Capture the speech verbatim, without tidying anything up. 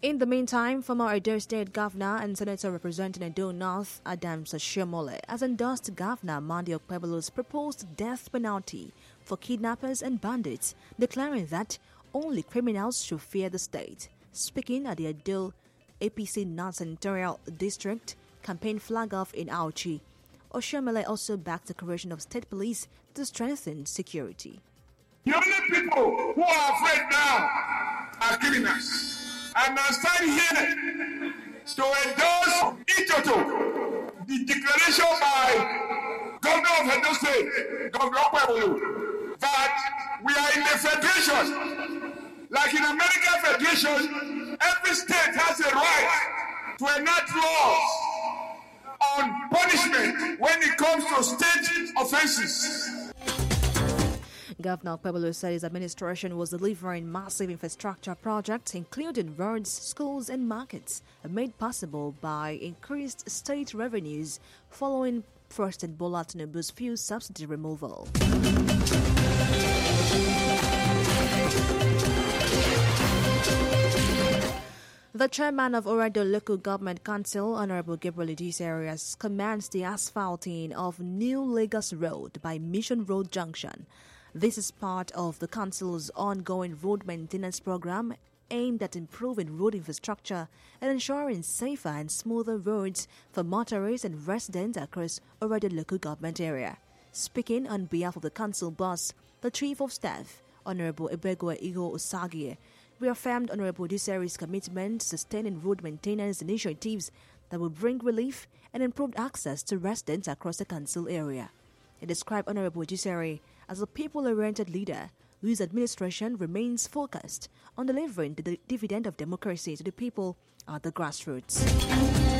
In the meantime, former Edo State Governor and Senator representing Edo North, Adams Oshiomhole, has endorsed Governor Monday Okpebholo's proposed death penalty for kidnappers and bandits, declaring that only criminals should fear the state. Speaking at the Edo A P C North Senatorial District campaign flag-off in Auchi, Oshiomhole also backed the creation of state police to strengthen security. The only people who are afraid now are criminals. And I stand here to endorse Itoto, the declaration by Governor of Edo State, Governor Okpebholo, that we are in the federation. Like in American Federation, every state has a right to enact laws on punishment when it comes to state offenses. Governor Okpebholo said his administration was delivering massive infrastructure projects, including roads, schools, and markets, made possible by increased state revenues following President Bola Tinubu's fuel subsidy removal. The chairman of Oredo Local Government Council, Honorable Gabriel Idris, has commenced the asphalting of New Lagos Road by Mission Road Junction. This is part of the council's ongoing road maintenance program aimed at improving road infrastructure and ensuring safer and smoother roads for motorists and residents across Oredo Local Government area. Speaking on behalf of the council boss, the Chief of Staff, Honorable Ebegwe Igo Osagie, reaffirmed Honorable Idris's commitment to sustaining road maintenance initiatives that will bring relief and improved access to residents across the council area. He described Honorable Idris as a people-oriented leader whose administration remains focused on delivering the dividend of democracy to the people at the grassroots.